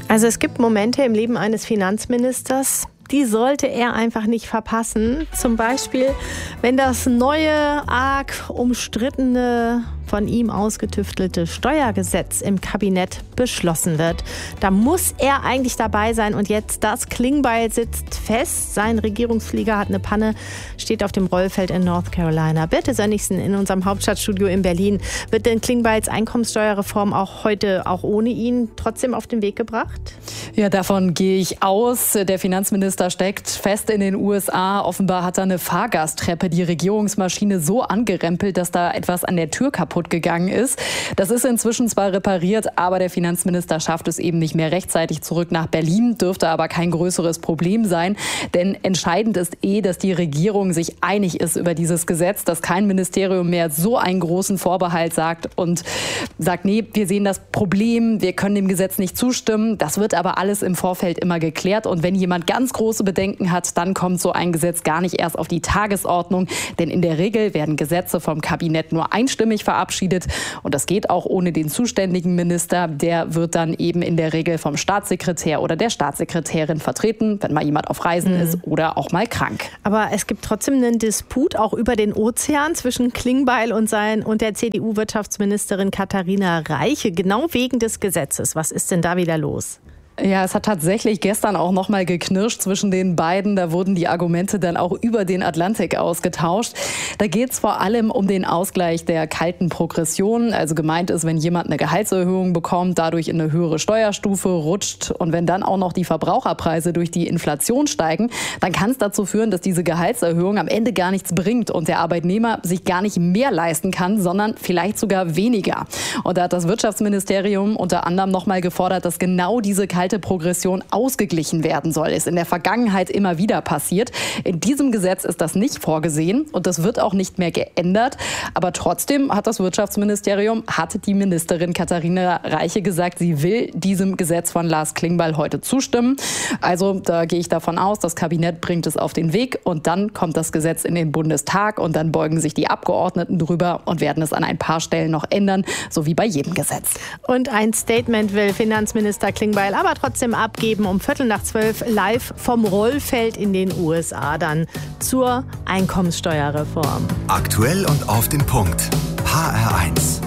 Also es gibt Momente im Leben eines Finanzministers, die sollte er einfach nicht verpassen. Zum Beispiel, wenn das neue, arg umstrittene, von ihm ausgetüftelte Steuergesetz im Kabinett beschlossen wird. Da muss er eigentlich dabei sein und jetzt das Klingbeil sitzt fest. Sein Regierungsflieger hat eine Panne, steht auf dem Rollfeld in North Carolina. Birte Sönnigsen in unserem Hauptstadtstudio in Berlin. Wird denn Klingbeils Einkommenssteuerreform auch heute, auch ohne ihn, trotzdem auf den Weg gebracht? Ja, davon gehe ich aus. Der Finanzminister steckt fest in den USA. Offenbar hat er eine Fahrgasttreppe, die Regierungsmaschine so angerempelt, dass da etwas an der Tür kaputt gegangen ist. Das ist inzwischen zwar repariert, aber der Finanzminister schafft es eben nicht mehr rechtzeitig zurück nach Berlin, dürfte aber kein größeres Problem sein, denn entscheidend ist dass die Regierung sich einig ist über dieses Gesetz, dass kein Ministerium mehr so einen großen Vorbehalt sagt und sagt, nee, wir sehen das Problem, wir können dem Gesetz nicht zustimmen. Das wird aber alles im Vorfeld immer geklärt und wenn jemand ganz große Bedenken hat, dann kommt so ein Gesetz gar nicht erst auf die Tagesordnung, denn in der Regel werden Gesetze vom Kabinett nur einstimmig verabschiedet und das geht auch ohne den zuständigen Minister. Der wird dann eben in der Regel vom Staatssekretär oder der Staatssekretärin vertreten, wenn mal jemand auf Reisen ist oder auch mal krank. Aber es gibt trotzdem einen Disput auch über den Ozean zwischen Klingbeil und der CDU-Wirtschaftsministerin Katharina Reiche, genau wegen des Gesetzes. Was ist denn da wieder los? Ja, es hat tatsächlich gestern auch noch mal geknirscht zwischen den beiden. Da wurden die Argumente dann auch über den Atlantik ausgetauscht. Da geht es vor allem um den Ausgleich der kalten Progression. Also gemeint ist, wenn jemand eine Gehaltserhöhung bekommt, dadurch in eine höhere Steuerstufe rutscht und wenn dann auch noch die Verbraucherpreise durch die Inflation steigen, dann kann es dazu führen, dass diese Gehaltserhöhung am Ende gar nichts bringt und der Arbeitnehmer sich gar nicht mehr leisten kann, sondern vielleicht sogar weniger. Und da hat das Wirtschaftsministerium unter anderem noch mal gefordert, dass genau diese kalte Progression ausgeglichen werden soll. Ist in der Vergangenheit immer wieder passiert. In diesem Gesetz ist das nicht vorgesehen und das wird auch nicht mehr geändert. Aber trotzdem hat das Wirtschaftsministerium, hat die Ministerin Katharina Reiche gesagt, sie will diesem Gesetz von Lars Klingbeil heute zustimmen. Also da gehe ich davon aus, das Kabinett bringt es auf den Weg und dann kommt das Gesetz in den Bundestag und dann beugen sich die Abgeordneten drüber und werden es an ein paar Stellen noch ändern, so wie bei jedem Gesetz. Und ein Statement will Finanzminister Klingbeil aber trotzdem abgeben um 11:45 live vom Rollfeld in den USA dann zur Einkommenssteuerreform. Aktuell und auf den Punkt. HR1.